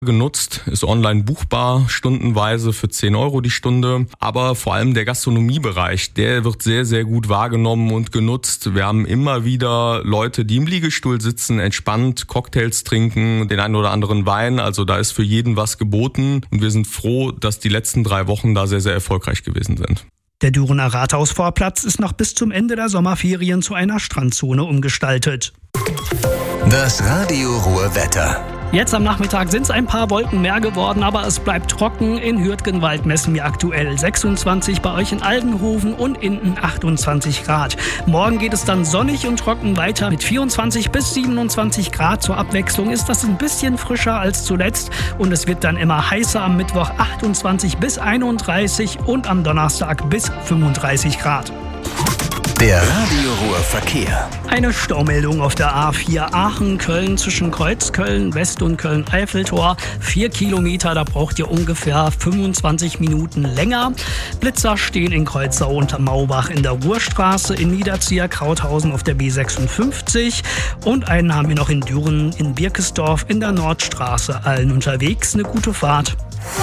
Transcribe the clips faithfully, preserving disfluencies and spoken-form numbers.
genutzt, ist online buchbar, stundenweise für zehn Euro die Stunde. Aber vor allem der Gastronomiebereich, der wird sehr, sehr gut wahrgenommen und genutzt. Wir haben immer wieder Leute, die im Liegestuhl sitzen, entspannt Cocktails trinken, den einen oder anderen Wein. Also da ist für jeden was geboten. Und wir sind froh, dass die letzten drei Wochen da sehr, sehr erfolgreich gewesen sind. Der Dürener Rathausvorplatz ist noch bis zum Ende der Sommerferien zu einer Strandzone umgestaltet. Das Radio Ruhr Wetter. Jetzt am Nachmittag sind es ein paar Wolken mehr geworden, aber es bleibt trocken. In Hürtgenwald messen wir aktuell sechsundzwanzig, bei euch in Aldenhoven und Inden achtundzwanzig Grad. Morgen geht es dann sonnig und trocken weiter mit vierundzwanzig bis siebenundzwanzig Grad. Zur Abwechslung ist das ein bisschen frischer als zuletzt und es wird dann immer heißer. Am Mittwoch achtundzwanzig bis einunddreißig und am Donnerstag bis fünfunddreißig Grad. Der Radio Ruhr Verkehr. Eine Staumeldung auf der A vier Aachen-Köln zwischen Kreuzköln West und Köln-Eiffeltor. Vier Kilometer, da braucht ihr ungefähr fünfundzwanzig Minuten länger. Blitzer stehen in Kreuzau unter Maubach in der Ruhrstraße, in Niederzieher Krauthausen auf der B sechsundfünfzig. Und einen haben wir noch in Düren in Birkesdorf in der Nordstraße. Allen unterwegs eine gute Fahrt.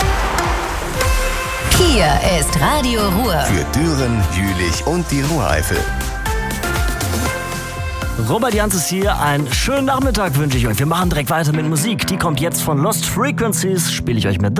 Hier ist Radio Ruhr. Für Düren, Jülich und die Ruhreifel. Robert Jans ist hier. Einen schönen Nachmittag wünsche ich euch. Wir machen direkt weiter mit Musik. Die kommt jetzt von Lost Frequencies. Spiele ich euch mit